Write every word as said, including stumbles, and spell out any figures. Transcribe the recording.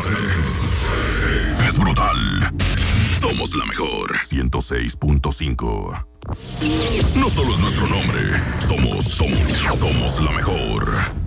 Es brutal. Somos la mejor. ciento seis punto cinco. No solo es nuestro nombre. Somos, somos, somos la mejor.